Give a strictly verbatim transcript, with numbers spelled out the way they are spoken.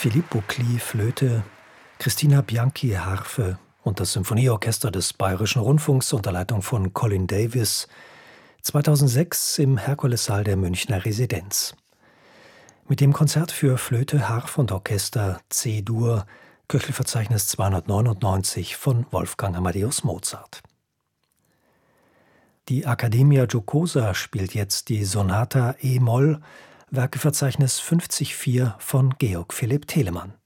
Filippo Klee, Flöte, Christina Bianchi, Harfe und das Symphonieorchester des Bayerischen Rundfunks unter Leitung von Colin Davis, zweitausendsechs im Herkulessaal der Münchner Residenz. Mit dem Konzert für Flöte, Harfe und Orchester C-Dur, Köchelverzeichnis zweihundertneunundneunzig von Wolfgang Amadeus Mozart. Die Accademia Giocosa spielt jetzt die Sonata E-Moll, Werkeverzeichnis fünfzig vier von Georg Philipp Telemann.